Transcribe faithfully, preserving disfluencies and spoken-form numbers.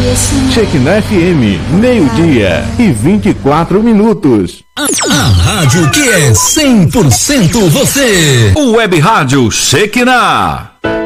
Shekinah F M, meio-dia e vinte e quatro minutos. A rádio que é cem por cento você. O Web Rádio Shekinah.